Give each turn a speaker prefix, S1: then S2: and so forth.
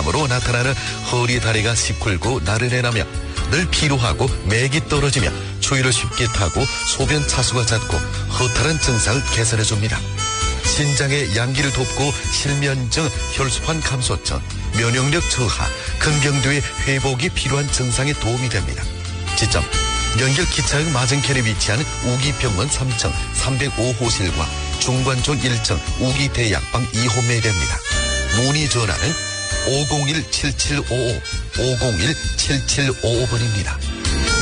S1: 부족함으로 나타나는 허리 다리가 시쿨고 나른해 나며 늘 피로하고 맥이 떨어지며 추위를 쉽게 타고 소변 차수가 잦고 허탈한 증상을 개선해 줍니다. 신장의 양기를 돕고 실면증, 혈소판 감소증, 면역력 저하, 근경도의 회복이 필요한 증상에 도움이 됩니다. 지점 연결 기차역 맞은편에 위치한 우기병원 3층 305호실과 중관촌 1층 우기대약방 2호매대입니다. 문의 전화는 501-7755, 501-7755번입니다.